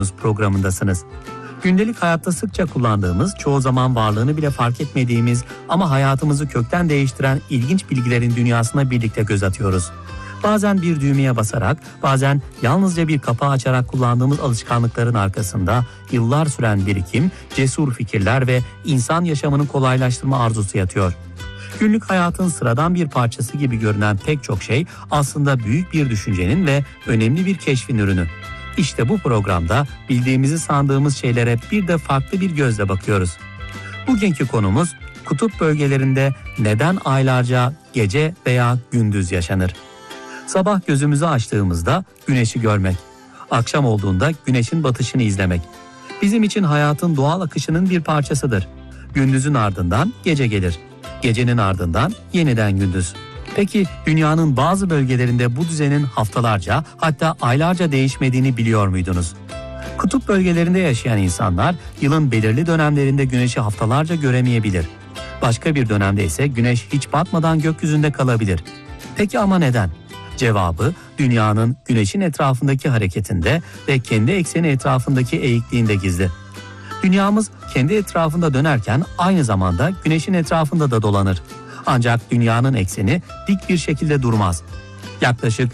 programındasınız. Gündelik hayatta sıkça kullandığımız, çoğu zaman varlığını bile fark etmediğimiz ama hayatımızı kökten değiştiren ilginç bilgilerin dünyasına birlikte göz atıyoruz. Bazen bir düğmeye basarak, bazen yalnızca bir kapağı açarak kullandığımız alışkanlıkların arkasında yıllar süren birikim, cesur fikirler ve insan yaşamını kolaylaştırma arzusu yatıyor. Günlük hayatın sıradan bir parçası gibi görünen pek çok şey aslında büyük bir düşüncenin ve önemli bir keşfin ürünü. İşte bu programda bildiğimizi sandığımız şeylere bir de farklı bir gözle bakıyoruz. Bugünkü konumuz kutup bölgelerinde neden aylarca gece veya gündüz yaşanır? Sabah gözümüzü açtığımızda güneşi görmek, akşam olduğunda güneşin batışını izlemek. Bizim için hayatın doğal akışının bir parçasıdır. Gündüzün ardından gece gelir. Gecenin ardından yeniden gündüz. Peki dünyanın bazı bölgelerinde bu düzenin haftalarca hatta aylarca değişmediğini biliyor muydunuz? Kutup bölgelerinde yaşayan insanlar yılın belirli dönemlerinde güneşi haftalarca göremeyebilir. Başka bir dönemde ise güneş hiç batmadan gökyüzünde kalabilir. Peki ama neden? Cevabı dünyanın güneşin etrafındaki hareketinde ve kendi ekseni etrafındaki eğikliğinde gizli. Dünyamız kendi etrafında dönerken aynı zamanda güneşin etrafında da dolanır. Ancak dünyanın ekseni dik bir şekilde durmaz. Yaklaşık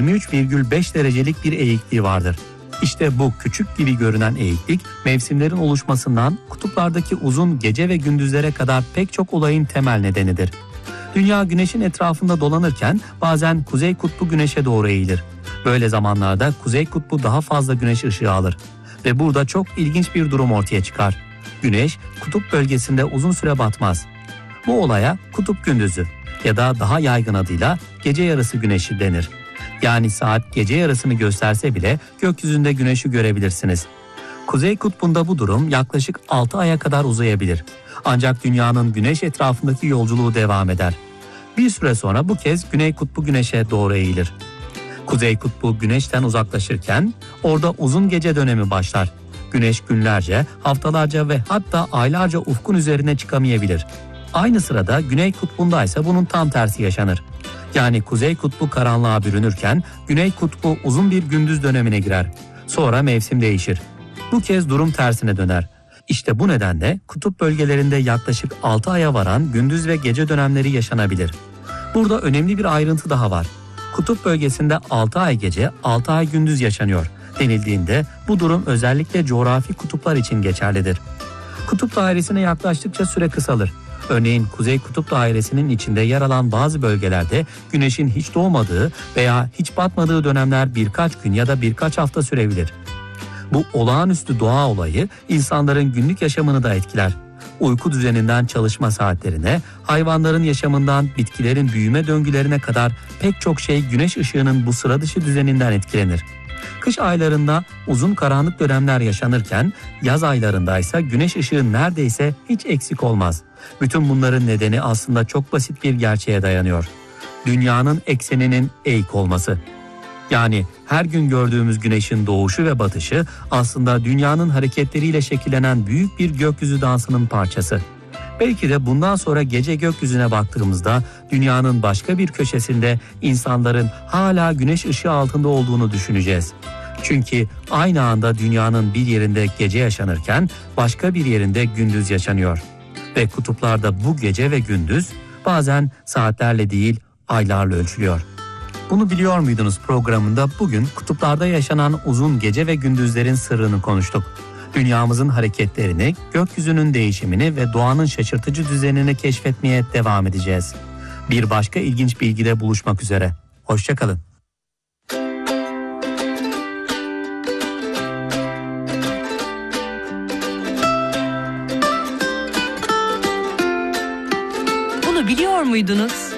23,5 derecelik bir eğikliği vardır. İşte bu küçük gibi görünen eğiklik mevsimlerin oluşmasından kutuplardaki uzun gece ve gündüzlere kadar pek çok olayın temel nedenidir. Dünya güneşin etrafında dolanırken bazen kuzey kutbu güneşe doğru eğilir. Böyle zamanlarda kuzey kutbu daha fazla güneş ışığı alır. Ve burada çok ilginç bir durum ortaya çıkar. Güneş kutup bölgesinde uzun süre batmaz. Bu olaya kutup gündüzü ya da daha yaygın adıyla gece yarısı güneşi denir. Yani saat gece yarısını gösterse bile gökyüzünde güneşi görebilirsiniz. Kuzey kutbunda bu durum yaklaşık 6 aya kadar uzayabilir. Ancak dünyanın güneş etrafındaki yolculuğu devam eder. Bir süre sonra bu kez güney kutbu güneşe doğru eğilir. Kuzey kutbu güneşten uzaklaşırken orada uzun gece dönemi başlar. Güneş günlerce, haftalarca ve hatta aylarca ufkun üzerine çıkamayabilir. Aynı sırada güney kutbunda ise bunun tam tersi yaşanır. Yani kuzey kutbu karanlığa bürünürken güney kutbu uzun bir gündüz dönemine girer. Sonra mevsim değişir. Bu kez durum tersine döner. İşte bu nedenle kutup bölgelerinde yaklaşık 6 aya varan gündüz ve gece dönemleri yaşanabilir. Burada önemli bir ayrıntı daha var. Kutup bölgesinde 6 ay gece, 6 ay gündüz yaşanıyor denildiğinde bu durum özellikle coğrafi kutuplar için geçerlidir. Kutup dairesine yaklaştıkça süre kısalır. Örneğin Kuzey Kutup Dairesi'nin içinde yer alan bazı bölgelerde güneşin hiç doğmadığı veya hiç batmadığı dönemler birkaç gün ya da birkaç hafta sürebilir. Bu olağanüstü doğa olayı insanların günlük yaşamını da etkiler. Uyku düzeninden çalışma saatlerine, hayvanların yaşamından bitkilerin büyüme döngülerine kadar pek çok şey güneş ışığının bu sıra dışı düzeninden etkilenir. Kış aylarında uzun karanlık dönemler yaşanırken yaz aylarında ise güneş ışığı neredeyse hiç eksik olmaz. Bütün bunların nedeni aslında çok basit bir gerçeğe dayanıyor. Dünyanın ekseninin eğik olması. Yani her gün gördüğümüz güneşin doğuşu ve batışı aslında dünyanın hareketleriyle şekillenen büyük bir gökyüzü dansının parçası. Belki de bundan sonra gece gökyüzüne baktığımızda dünyanın başka bir köşesinde insanların hala güneş ışığı altında olduğunu düşüneceğiz. Çünkü aynı anda dünyanın bir yerinde gece yaşanırken başka bir yerinde gündüz yaşanıyor. Ve kutuplarda bu gece ve gündüz bazen saatlerle değil aylarla ölçülüyor. Bunu biliyor muydunuz programında bugün kutuplarda yaşanan uzun gece ve gündüzlerin sırrını konuştuk. Dünyamızın hareketlerini, gökyüzünün değişimini ve doğanın şaşırtıcı düzenini keşfetmeye devam edeceğiz. Bir başka ilginç bilgide buluşmak üzere. Hoşça kalın. Bunu biliyor muydunuz?